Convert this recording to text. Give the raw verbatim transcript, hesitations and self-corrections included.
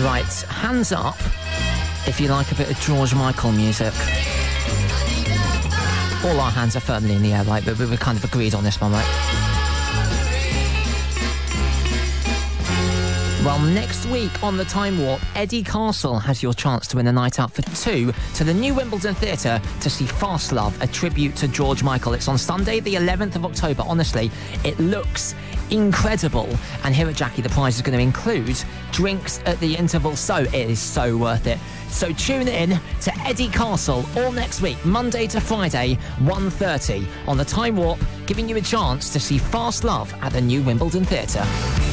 Right, hands up if you like a bit of George Michael music. All our hands are firmly in the air, right? But we were kind of agreed on this one, right? Well, next week on The Time Warp, Eddie Castle has your chance to win a night out for two to the New Wimbledon Theatre to see Fast Love, a tribute to George Michael. It's on Sunday, the eleventh of October. Honestly, it looks incredible. And here at Jackie, the prize is going to include drinks at the interval, so it is so worth it. So tune in to Eddie Castle all next week, Monday to Friday, one thirty on The Time Warp, giving you a chance to see Fast Love at the New Wimbledon Theatre.